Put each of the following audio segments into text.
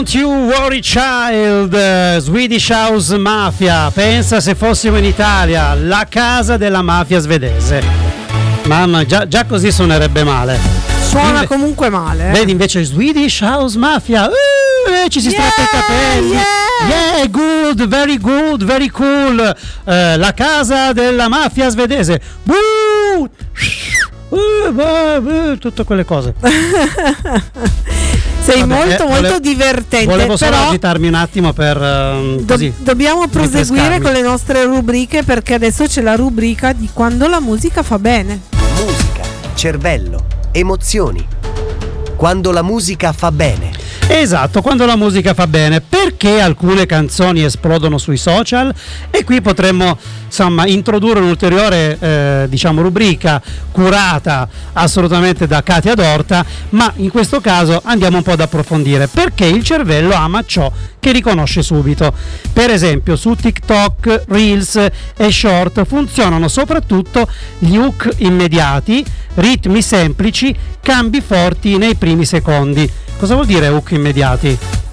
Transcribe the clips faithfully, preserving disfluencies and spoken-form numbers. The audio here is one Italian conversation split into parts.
Don't You Worry Child, uh, Swedish House Mafia. Pensa se fossimo in Italia, la casa della mafia svedese. Mamma, già, già così suonerebbe male. Suona Inve- comunque male. Eh? Vedi invece Swedish House Mafia. Uh, eh, ci si Yeah, strappa i capelli. yeah. Yeah, good, very good, very cool. Uh, la casa della mafia svedese. Boo! Uh, uh, uh, tutte quelle cose. Sei Vabbè, molto eh, molto volevo, divertente. Volevo solo però agitarmi un attimo per uh, do- così. dobbiamo proseguire rinfrescarmi. con le nostre rubriche, perché adesso c'è la rubrica di quando la musica fa bene. Musica, cervello, emozioni. Quando la musica fa bene. Esatto, quando la musica fa bene, perché alcune canzoni esplodono sui social, e qui potremmo insomma introdurre un'ulteriore eh, diciamo rubrica curata assolutamente da Katia Dorta, ma in questo caso andiamo un po' ad approfondire perché il cervello ama ciò che riconosce subito. Per esempio su TikTok, Reels e Short funzionano soprattutto gli hook immediati, ritmi semplici, cambi forti nei primi secondi. Cosa vuol dire hook immediati?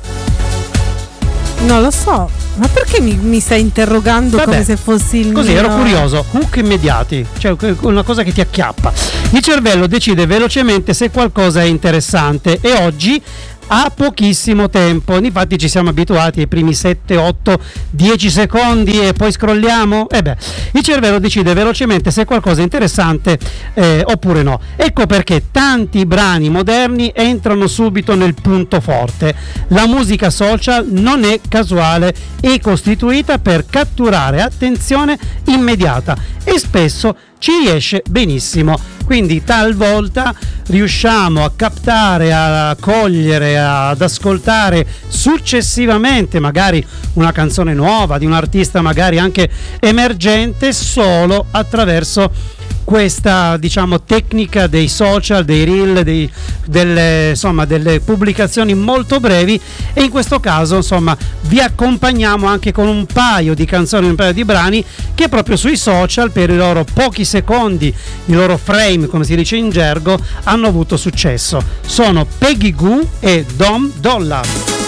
Non lo so, ma perché mi, mi stai interrogando? Vabbè, come se fossi il così mio... ero curioso. Hook immediati, cioè una cosa che ti acchiappa. Il cervello decide velocemente se qualcosa è interessante e oggi ha pochissimo tempo. Infatti ci siamo abituati ai primi sette, otto, dieci secondi e poi scrolliamo. E beh, il cervello decide velocemente se qualcosa è interessante eh, oppure no. Ecco perché tanti brani moderni entrano subito nel punto forte. La musica social non è casuale, è costituita per catturare attenzione immediata e spesso ci riesce benissimo. Quindi talvolta riusciamo a captare, a cogliere, ad ascoltare successivamente magari una canzone nuova di un artista magari anche emergente solo attraverso questa diciamo tecnica dei social, dei reel, dei, delle, insomma, delle pubblicazioni molto brevi, e in questo caso insomma vi accompagniamo anche con un paio di canzoni, un paio di brani che proprio sui social per i loro pochi secondi, i loro frame come si dice in gergo, hanno avuto successo. Sono Peggy Gou e Dom Dolla.